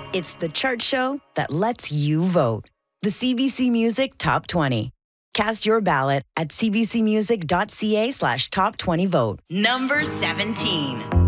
It's the chart show that lets you vote. The CBC Music Top 20. Cast your ballot at cbcmusic.ca/top20vote. Number 17.